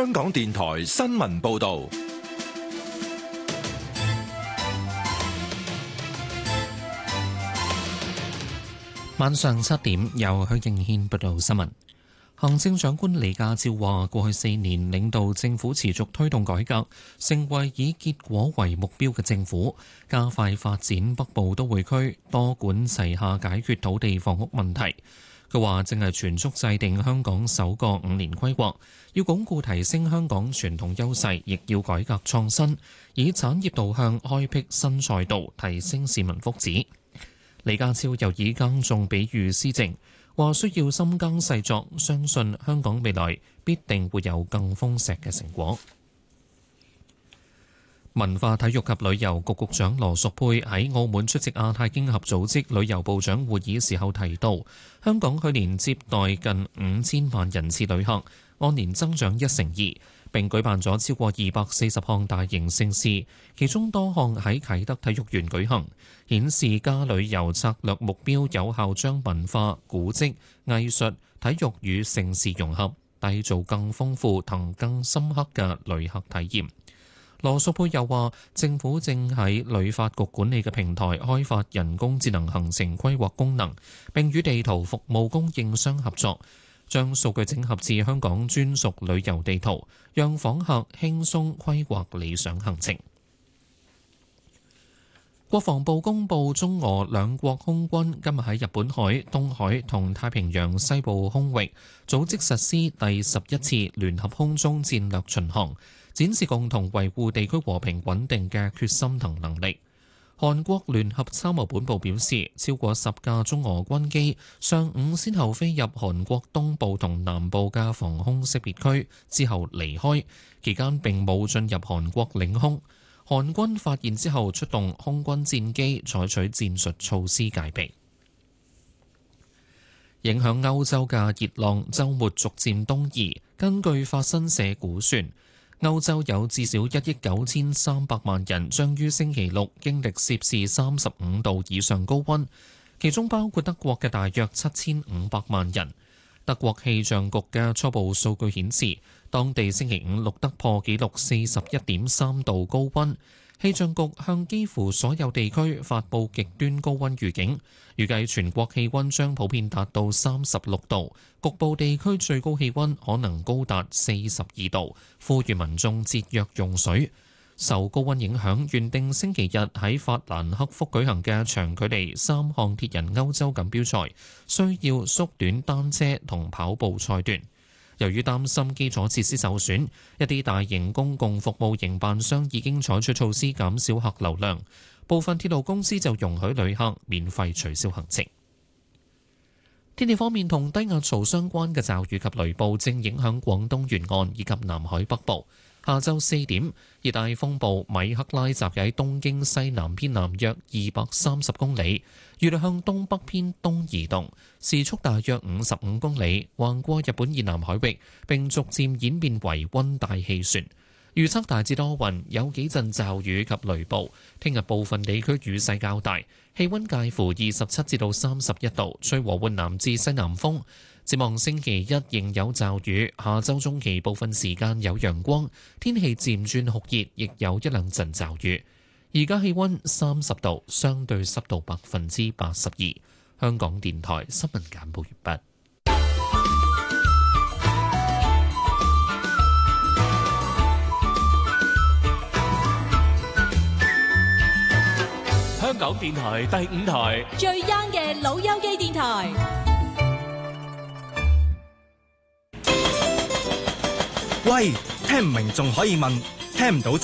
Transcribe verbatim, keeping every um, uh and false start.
香港電台新聞報道。 晚上七點，由許敬軒報道新聞。行政長官李家超話：過去四年領導政府持續推動改革，成為以結果為目標嘅政府，加快發展北部都會區，多管齊下解決土地房屋問題。佢話正係全速制定香港首個五年規劃，要鞏固提升香港傳統優勢，亦要改革創新，以產業導向開闢新賽道，提升市民福祉。李家超又以耕種比喻施政，話需要深耕細作，相信香港未來必定會有更豐碩嘅成果。文化體育及旅遊局局長羅淑佩喺澳門出席亞太經合組織旅遊部長會議時候提到，香港去年接待近五千萬人次旅客，按年增長一成二，並舉辦咗超過二百四十項大型盛事，其中多項喺啟德體育園舉行，顯示加旅遊策略目標有效將文化、古蹟、藝術、體育與盛事融合，締造更豐富同更深刻嘅旅客體驗。羅淑佩又話，政府正喺旅發局管理嘅平台開發人工智能行程規劃功能，並與地圖服務供應商合作，將數據整合至香港專屬旅遊地圖，讓訪客輕鬆規劃理想行程。國防部公布，中俄兩國空軍今日喺日本海、東海同太平洋西部空域組織實施第十一次聯合空中戰略巡航，展示共同維護地區和平穩定嘅決心同能力。韓國聯合參謀本部表示，超過十架中俄軍機上午先後飛入韓國東部同南部嘅防空識別區，之後離開，期間並冇進入韓國領空。韓軍發現之後出動空軍戰機採取戰術措施戒備。影響歐洲嘅熱浪週末逐漸東移，根據法新社估算，歐洲有至少一億九千三百萬人將於星期六經歷攝氏三十五度以上高溫，其中包括德國嘅大約七千五百萬人。德國氣象局嘅初步數據顯示，當地星期五錄得破紀錄四十一點三度高溫。氣象局向幾乎所有地區發布極端高溫預警，預計全國氣溫將普遍達到三十六度，局部地區最高氣溫可能高達四十二度，呼籲民眾節約用水。受高溫影響，原定星期日喺法蘭克福舉行嘅長距離三項鐵人歐洲錦標賽，需要縮短單車同跑步賽段。由於擔心基礎設施受損，一啲大型公共服務營辦商已經採取措施減少客流量，部分鐵路公司就容許旅客免費取消行程。天氣方面，同低壓槽相關嘅驟雨及雷暴正影響廣東沿岸以及南海北部。下晝四點，熱帶風暴米克拉集喺東經西南偏南約二百三十公里，預料向東北偏東移動，時速大約五十五公里，橫過日本以南海域，並逐漸演變為溫帶氣旋。預測大致多雲，有幾陣驟雨及雷暴。聽日部分地區雨勢較大，氣溫介乎二十七至到三十一度，吹和緩南至西南風。展望星期一仍有驟雨，下周中期部分時間有陽光，天氣漸轉酷熱，亦有一兩陣驟雨。而家氣溫三十度，相對濕度百分之八十二。香港電台新聞簡報完畢。 香港電台第五台最 young 嘅老友記電台。 喂，聽唔明仲可以問，聽唔到